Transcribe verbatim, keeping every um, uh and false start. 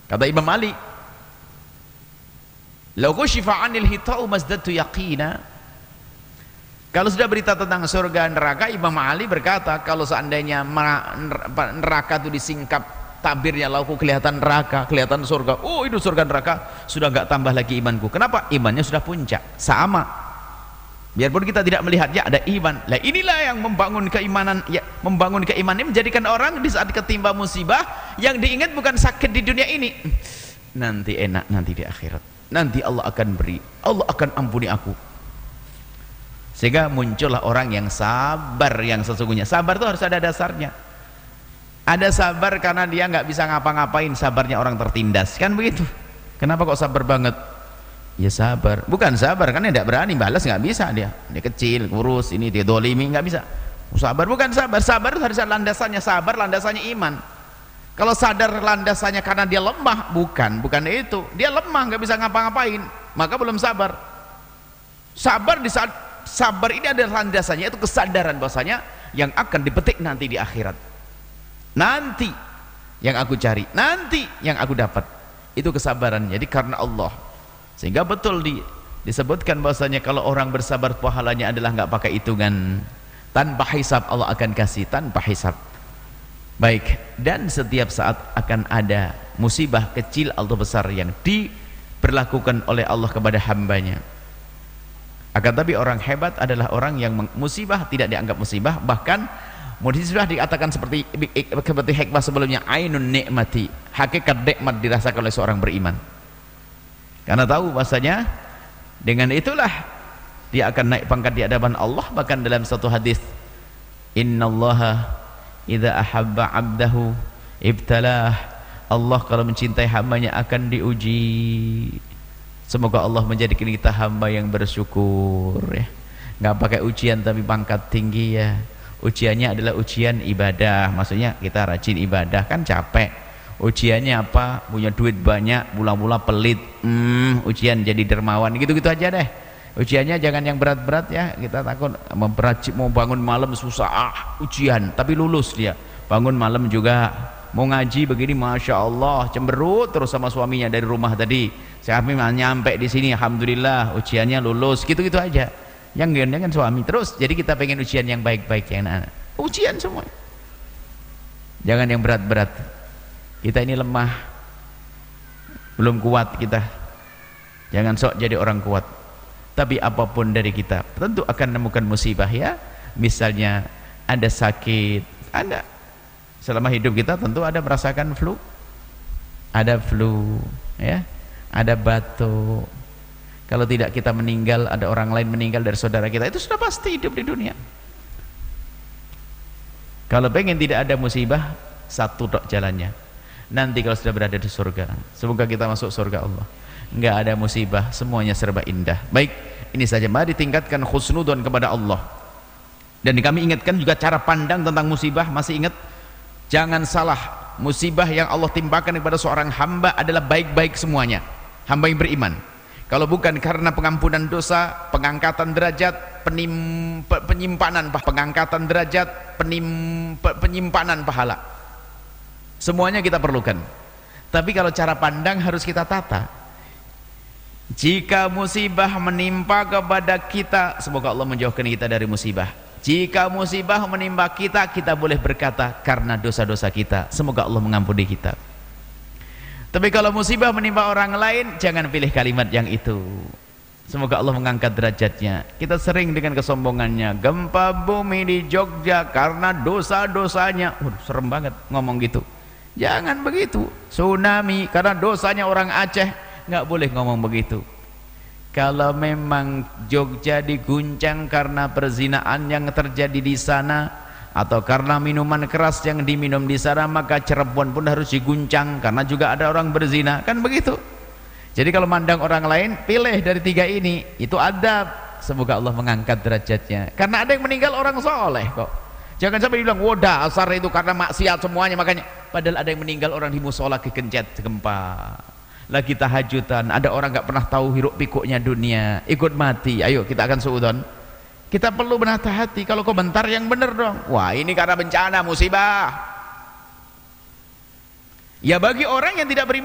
Kata Imam Ali, "Lau kushifa 'anil hita'u mazdadtu yaqina." Kalau sudah berita tentang surga neraka, Imam Ali berkata, kalau seandainya neraka itu disingkap tabirnya, lauku kelihatan neraka, kelihatan surga, oh itu surga neraka, sudah enggak tambah lagi imanku. Kenapa? Imannya sudah puncak. Sama, biarpun kita tidak melihatnya, ada iman. Lah inilah yang membangun keimanan, ya, membangun keimanan ini menjadikan orang di saat ketimpa musibah yang diingat bukan sakit di dunia ini, nanti enak nanti di akhirat, nanti Allah akan beri, Allah akan ampuni aku. Sehingga muncullah orang yang sabar yang sesungguhnya. Sabar itu harus ada dasarnya. Ada sabar karena dia nggak bisa ngapa-ngapain, sabarnya orang tertindas, kan begitu. Kenapa kok sabar banget? Ya sabar, bukan sabar karena tidak berani balas, nggak bisa dia. Dia kecil, kurus, ini dia dolimi, nggak bisa. Sabar bukan sabar, sabar itu harus ada landasannya. Sabar landasannya iman. Kalau sadar landasannya karena dia lemah, bukan, bukan itu. Dia lemah, nggak bisa ngapa-ngapain, maka belum sabar. Sabar di saat sabar ini ada landasannya, itu kesadaran bahwasanya yang akan dipetik nanti di akhirat, nanti yang aku cari, nanti yang aku dapat, itu kesabaran. Jadi karena Allah, sehingga betul di, disebutkan bahwasanya kalau orang bersabar pahalanya adalah nggak pakai hitungan, tanpa hisab Allah akan kasih, tanpa hisab. Baik, dan setiap saat akan ada musibah kecil atau besar yang diberlakukan oleh Allah kepada hambanya. Akan tapi orang hebat adalah orang yang musibah tidak dianggap musibah, bahkan musibah dikatakan seperti seperti hikmah sebelumnya, ainun nikmati, hakikat nikmat dirasakan oleh seorang beriman, karena tahu bahasanya dengan itulah dia akan naik pangkat di hadapan Allah. Bahkan dalam satu hadis, innallaha idza ahabba 'abdahu ibtalah, Allah kalau mencintai hambanya akan diuji. Semoga Allah menjadikan kita hamba yang bersyukur, ya. Nggak pakai ujian tapi pangkat tinggi, ya. Ujiannya adalah ujian ibadah, maksudnya kita rajin ibadah, kan capek. Ujiannya apa? Punya duit banyak, mula-mula pelit, hmm, ujian jadi dermawan, gitu-gitu aja deh. Ujiannya jangan yang berat-berat, ya. Kita takut mau bangun malam susah, ah, ujian, tapi lulus dia. Bangun malam juga mau ngaji begini, masya Allah, cemberut terus sama suaminya dari rumah tadi. Saya nyampe di sini, alhamdulillah, ujiannya lulus, gitu-gitu aja. Yang gendeng kan suami terus. Jadi kita pengen ujian yang baik-baik, yang anak-anak. Ujian semua. Jangan yang berat-berat. Kita ini lemah, belum kuat kita. Jangan sok jadi orang kuat. Tapi apapun dari kita, tentu akan menemukan musibah, ya. Misalnya ada sakit, ada. Selama hidup kita tentu ada merasakan flu, ada flu, ya. Ada batuk. Kalau tidak kita meninggal, ada orang lain meninggal dari saudara kita, itu sudah pasti hidup di dunia. Kalau pengen tidak ada musibah, satu tok jalannya. Nanti kalau sudah berada di surga, semoga kita masuk surga Allah, nggak ada musibah, semuanya serba indah. Baik, ini saja, mari tingkatkan husnudon kepada Allah. Dan kami ingatkan juga cara pandang tentang musibah. Masih ingat, jangan salah, musibah yang Allah timpakan kepada seorang hamba adalah baik-baik semuanya. Hamba yang beriman, kalau bukan karena pengampunan dosa, pengangkatan derajat, penim, penyimpanan pengangkatan derajat, penim, penyimpanan pahala, semuanya kita perlukan. Tapi kalau cara pandang harus kita tata. Jika musibah menimpa kepada kita, semoga Allah menjauhkan kita dari musibah. Jika musibah menimpa kita, kita boleh berkata karena dosa-dosa kita, semoga Allah mengampuni kita. Tapi kalau musibah menimpa orang lain, jangan pilih kalimat yang itu, semoga Allah mengangkat derajatnya. Kita sering dengan kesombongannya, gempa bumi di Jogja karena dosa-dosanya. Waduh, serem banget ngomong gitu. Jangan begitu. Tsunami karena dosanya orang Aceh, nggak boleh ngomong begitu. Kalau memang Jogja diguncang karena perzinaan yang terjadi di sana, atau karena minuman keras yang diminum di sana, maka Cirebon pun harus diguncang karena juga ada orang berzina, kan begitu. Jadi kalau mandang orang lain, pilih dari tiga ini, itu adab. Semoga Allah mengangkat derajatnya, karena ada yang meninggal orang soleh kok. Jangan sampai dibilang, wah dasar itu karena maksiat semuanya, makanya. Padahal ada yang meninggal orang di musola kegencet gempa, lagi tahajudan, ada orang nggak pernah tahu hiruk pikuknya dunia, ikut mati. Ayo kita akan suudon. Kita perlu menata hati. Kalau komentar yang benar dong, wah ini karena bencana musibah. Ya bagi orang yang tidak beriman